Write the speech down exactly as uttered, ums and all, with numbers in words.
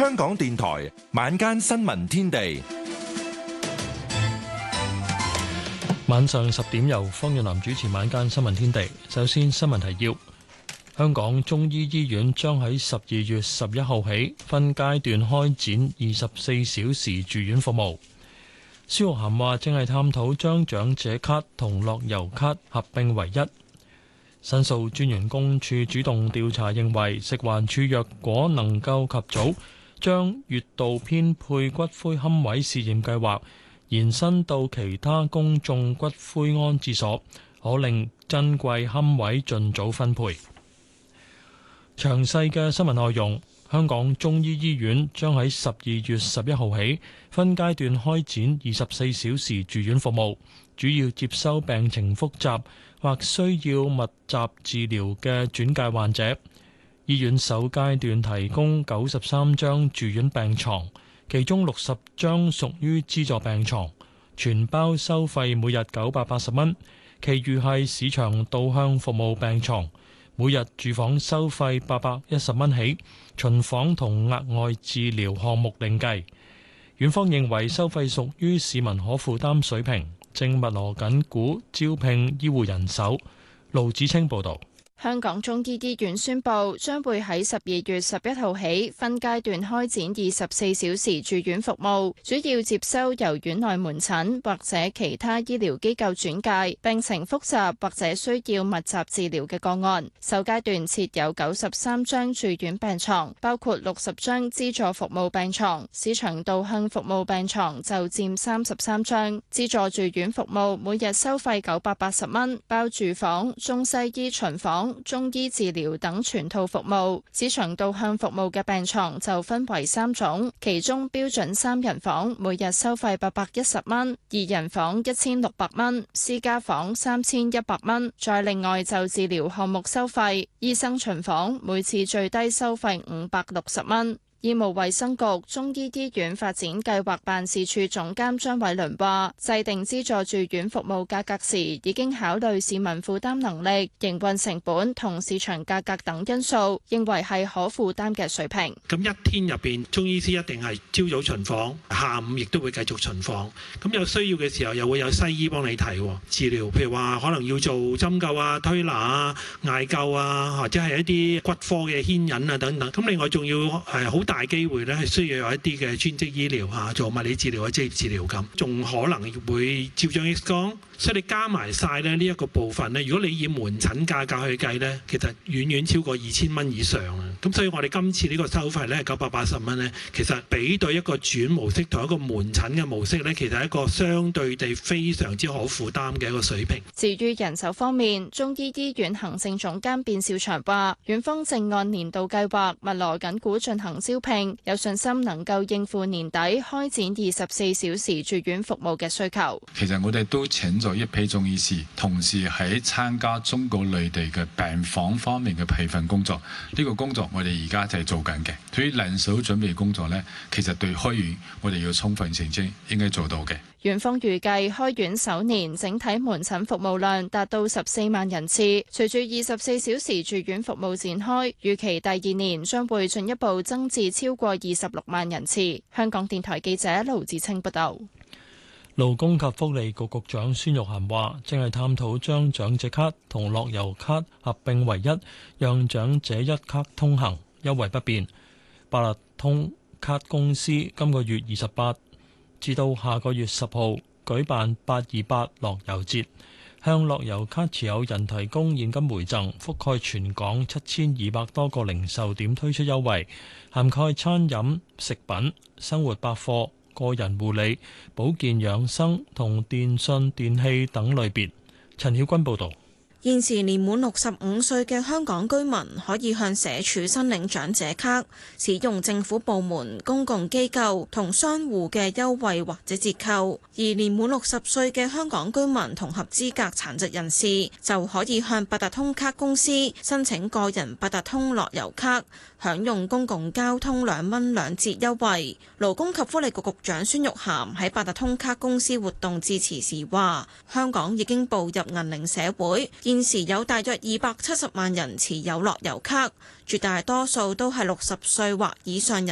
香港電台晚間新聞天地， 晚上十點由方遠南主持晚間新聞天地。首先新聞提要：香港中醫醫院將喺十二月十一號起分階段開展二十四小時住院服務。蕭玉涵話正係探討將長者卡同樂悠卡合併為一。申訴專員公署主動調查認為，食環署若果能夠及早將月度編配骨灰龕位試驗計劃延伸到其他公眾骨灰安置所，可令珍貴龕位盡早分配。詳細嘅新聞內容，香港中醫醫院將喺十二月十一號起分階段開展二十四小時住院服務，主要接收病情複雜或需要密集治療嘅轉介患者。醫院首階段提供九十三張住院病床，其中六十張屬於資助病床，全包收費每日九百八十蚊，其餘係市場導向服務病床，每日住房收費八百一十蚊起，巡房同額外治療項目另計。院方認為收費屬於市民可負擔水平，正密鑼緊鼓招聘醫護人手。盧子清報導。 香港中醫醫院宣布，將會喺十二月十一號起分階段開展二十四小時住院服務，主要接收由院內門診或者其他醫療機構轉介病情複雜或者需要密集治療嘅個案。首階段設有九十三張住院病床，包括六十張資助服務病床，市場導向服務病床就佔三十三張。資助住院服務每日收費九百八十蚊，包住房、中西醫巡房、中醫治療等全套服務。市場導向服務嘅病床就分為三種，其中標準三人房每日收費八百一十蚊，二人房一千六百蚊，私家房三千一百蚊。再另外就治療項目收費，醫生巡房每次最低收費五百六十蚊。醫務衛生局中醫醫院發展計劃辦事處總監張偉倫話，制定資助住院服務價格時，已經考慮市民負擔能力、營運成本同市場價格等因素，認為係可負擔嘅水平。 咁一天入邊，中醫師一定係朝早巡房，下午亦都會繼續巡房。咁有需要嘅時候，又會有西醫幫你睇治療，譬如話可能要做針灸啊、推拿啊、艾灸啊，或者係一啲骨科嘅牽引啊等等。咁另外仲要係好大機會咧，係需要有一啲嘅專職醫療嚇，做物理治療或者職業治療咁，仲可能會照張 X 光，所以你加埋晒咧呢一個部分咧，如果你以門診價格去計咧，其實遠遠超過二千蚊以上啊！咁所以我哋今次呢個收費咧係九百八十蚊咧，其實比對一個轉模式同一個門診嘅模式咧，其實係一個相對地非常之可負擔嘅一個水平。 至於人手方面，中醫醫院行政總監卞兆祥話，院方正按年度計劃密鑼緊鼓進行招聘，有信心能夠應付年底開展二十四小時住院服務嘅需求。 其實我哋都請咗一批中醫師，同時喺參加中國內地嘅病房方面嘅培訓工作。呢個工作我哋而家就係做緊嘅。對於人手準備工作呢，其實對開院我哋要充分澄清，應該做到嘅。 院方預計開院首年整體門診服務量達到十四萬人次，隨住二十四小時住院服務展開，預期第二年將會進一步增至超過二十六萬人次。香港電台記者盧志清報道。 勞工及福利局局長孫玉菡話，正係探討將長者卡同樂悠卡合併為一，讓長者一卡通行，優惠不變。八達通卡公司今個月二十八至到下個月十號舉辦八二八樂悠節，向樂悠卡持有人提供現金回贈，覆蓋全港七千二百多個零售點推出優惠，涵蓋餐飲、食品、生活百貨、個人護理、保健養生同電信電器等類別。陳曉君報導。 現時年滿六十五歲嘅香港居民可以向社署申領長者卡，使用政府部門、公共機構同商戶嘅優惠或者折扣；而年滿六十歲嘅香港居民同合資格殘疾人士就可以向八達通卡公司申請個人八達通樂悠卡，享用公共交通兩蚊兩折優惠。勞工及福利局局長孫玉菡喺八達通卡公司活動致辭時話：香港已經步入銀齡社會。現時有大約二百七十萬人持有樂悠卡，絕大多數都係六十歲或以上人。